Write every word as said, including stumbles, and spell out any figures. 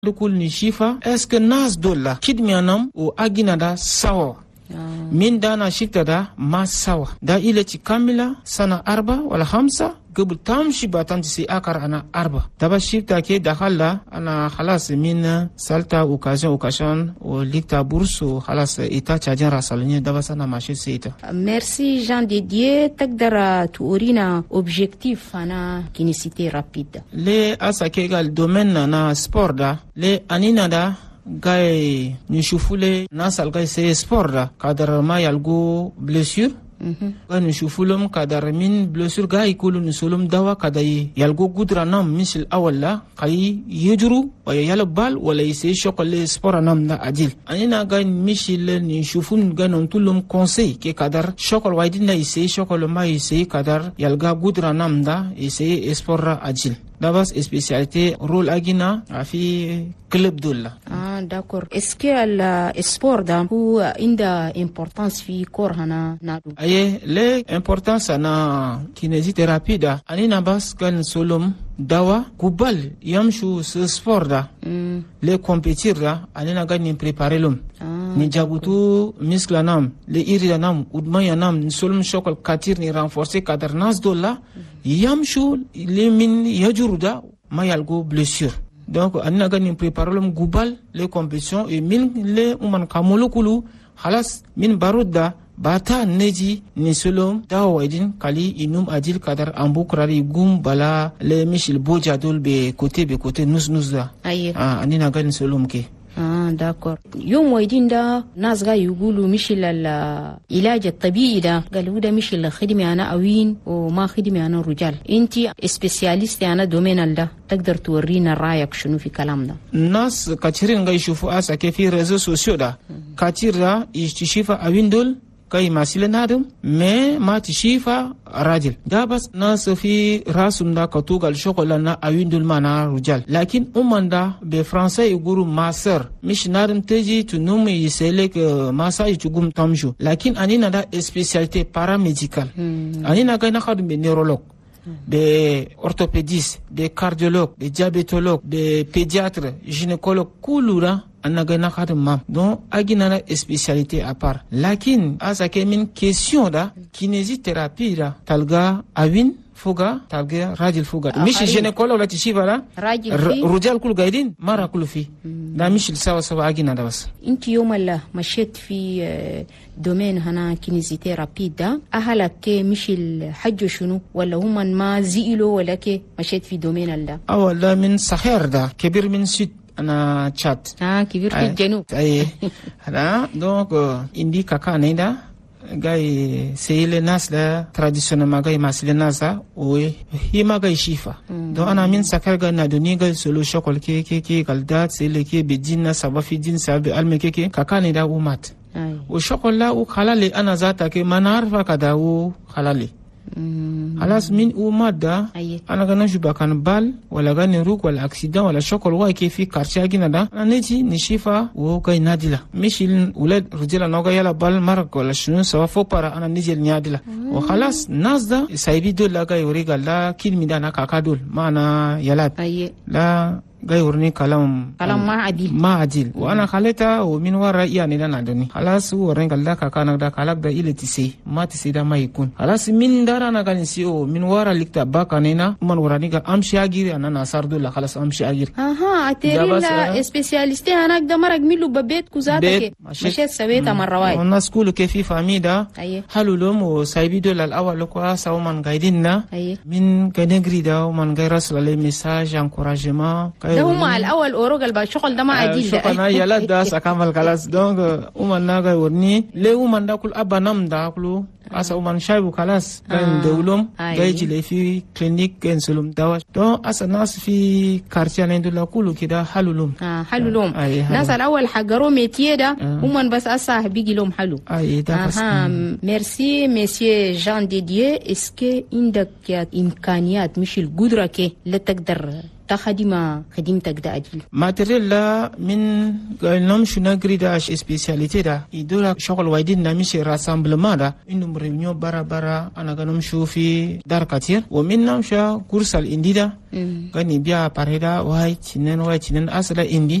lukul ni shifa eske nas dolla kidmianam o aginada sawa min dana shifta da ma sawa da ile ci kamila sana arba wala hamsa قبل تمشي باتنتي سي اكر انا اربع دابا شيفتا كي دخل انا خلاص من سالتا اوكازيون اوكاشن وليكتا بورس وخلاص ايتا تشاجن راسلني دابا سنا ماشي سيتا. ميرسي جان ديديه. تقدر تورينا اوبجيكتيف انا كينيسيتي رابيد لي اساكي قال دومين انا سبور دا لي انينا دا غاي نشوفولي ناس الغاي سي سبور دا قدر ما يلقو بليسير kan shufulum kadar min blessure ga ikulu nusulum dawa kadai yalgo gudra nam misil awalla kai yejuru wa yala bal wala yise shokole sport nam na adil anina ga misil ni shufun ga non tulum conseil ke kadar shokol waidina yise shokol ma yise kadar yalga gudra nam da yise sport adil dabas spécialité rôle agina afi club dolla. Ah d'accord. Est-ce que le sport da ou inda importance fi corps hana nadu? Aye le importance na kinésithérapie da anina bas kan solom dawa kubal yamshu ce sport da mm. le compétir da anina ga ni préparer l'homme ah, ni jabutu muscle nam le iri nam udman yanam solom shokol katir ni renforcer kadar nas dolla mm. yamshu le min yajuruda mayalgo blessure donc anina ga ni préparer l'homme gubal les compétitions et min le uman kamolukulu khalas min baruda bata neji ni solom dawa idin kali inum adil kadar ambu krari gum bala le mishil boja dol be côté be côté nus nus da ah anina ga ni solom ke. Ah d'accord. يوم وايدين دا ناس غا يقولوا مش العلاج الطبيعي دا قالوا ده مش الخدمة أنا أوين وما خدمة أنا رجال. أنتي سبيسياليست أنا دومين ده تقدر تورينا رأيك شنو في كلام ده؟ ناس كثيرين غا يشوفوا أسا كيف في ريزو سوسيو دا كثير دا يشتشيفا أوين دول كاي ماسيلن هادم مي ما تشيفا راجل دا بس ناس في راسم دا كتوغال شوكولانا اويندول مانا رجال لكن امان دا بفرنسا يقولوا ماسر مش نارم تجي تنوم يسيلك ماسا يتقوم تمشو لكن انينا دا سبيسياليتي باراميديكال انينا كاي نخدم بنيرولوج des orthopédistes, des cardiologues, des diabétologues, des pédiatres, gynécologues, kulura anaga nakad mam donc agina spécialité à part lakin asake min question da kinésithérapie da talga awin fuga talga rajil fuga mishi gynécologue la tishiva la rujal kul gaidin mara kul fi da mishi sawa sawa agina da bas inti يوم الله مشيت في دومين هنا كينيزيثيرابي دا أهلك مش الحج شنو ولا هم ما زيلوا ولا كي مشيت في دومين الله أولا من صخير دا كبير من سيد أنا تشات آه كبير في الجنوب أي هلا دونك إندي كاكا نيدا gay seyile nas la traditionnellement gay masile nasa o hima gay shifa do ana min sakar ga na doni gay solo shokol ke ke ke galdat sele ke bidina sabafi din sabi alme ke ke kakani da umat o shokol la o khalale ana zata ke manar fa kada o khalale halas min umat da ana ga najuba kan bal wala ga ni ruk wala accident wala shokol wa ke fi quartier gina da ana neji ni shifa o gay nadila mishil ulad rujala no ga yala bal mar wala shunu sawa fo para ana nijel nyadila o khalas nazda saybi dol la ga yori galla kilmi da na kakadol mana yala la gay urni kalam kalam ma adil ma adil wa ana khaleta o min wara yani dana doni halas woren galla ka kana da kalak da ileti se ma ti se da mai kun halas min dara na kan si o min wara likta ba kanena man warani ga amshi agiri ana na sardo la halas amshi agiri aha ateri la specialiste ana da marag milu babet ku zata ke mashe saweta marawai on skulu ke fi famida halulum o saybi dol al awal ko sa man gaidinna min kanegri da man gairas la message encouragement ده هم الأول أوروغل بشغل ده ما عديل ده شغلنا يلا ده سكمل خلاص دونك ومن ناقة ورني ليه ومن ده كل أبا نم ده كله أسا ومن شايبو خلاص كان دولهم جاي جلي في كلينيك كان سلوم دواش دون أسا ناس في كارتيان عندنا كله كده حلولهم حلولهم ناس الأول حجروا ميتيه ده ومن بس أسا بيجي لهم حلو أها ميرسي مسيو جان ديديه اسكي عندك إمكانيات مش القدرة كي لا تقدر ta khadima khadimtak da adil material la min nom shuna grida spécialité da idora shogol waydin na mishi rassemblement da indum réunion bara bara ana ganom shufi dar katir wa min nam sha kursal indida gani biya pareda wai chinen wai chinen asala indi